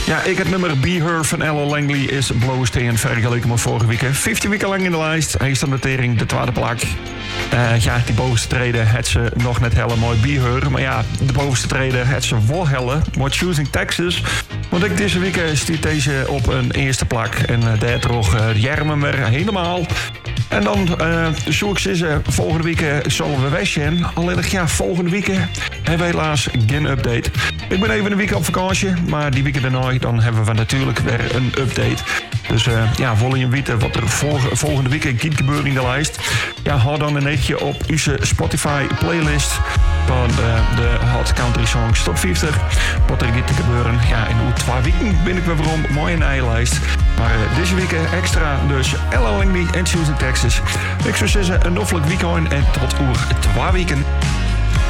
Ja, ik het nummer Be Her van Ella Langley is bloosteen vergeleken met vorige week. 15 weken lang in de lijst. Hij is de notering, de tweede plak. Ja, die bovenste treden had ze nog net helle mooi Be Her. Maar ja, de bovenste treden had ze wel helle. Maar Choosing Texas. Want ik deze week stiet deze op een eerste plak. En daar droeg Jermen weer helemaal. En dan zoek ik ze volgende week zullen we wegzien. Alleen ja, volgende week hebben we helaas geen update. Ik ben even een week op vakantie, maar die week daarna dan hebben we natuurlijk weer een update. Dus ja, wil je weten wat er volgende week gaat gebeuren in de lijst? Ja, hou dan een netje op onze Spotify playlist van de Hot Country Songs Top 50. Wat er gaat gebeuren. Ja, in 2 weken ben ik weer waarom mooi in de lijst. Maar deze week extra dus Ella Langley en Choosing Texas. Ik zou zeggen een noffelijk weekend en tot oer 2 weken.